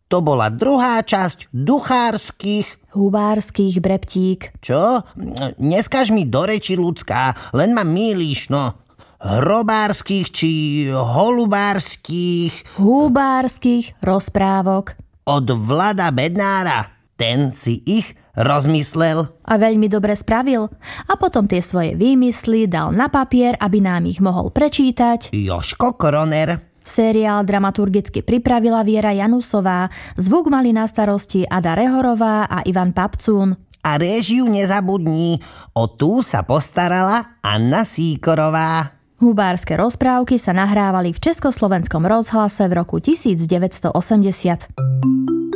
To bola druhá časť duchárskych... Hubárskych, Breptík. Čo? Neskáž mi do reči, ľudská, len ma mýliš, no. Hrobárskych či holubárskych... Hubárskych rozprávok. Od Vlada Bednára. Ten si ich rozmyslel. A veľmi dobre spravil. A potom tie svoje výmysly dal na papier, aby nám ich mohol prečítať. Jožko Kroner. Seriál dramaturgicky pripravila Viera Janusová, zvuk mali na starosti Ada Rehorová a Ivan Papcún. A réžiu nezabudni, o tú sa postarala Anna Síkorová. Hubárske rozprávky sa nahrávali v Československom rozhlase v roku 1980.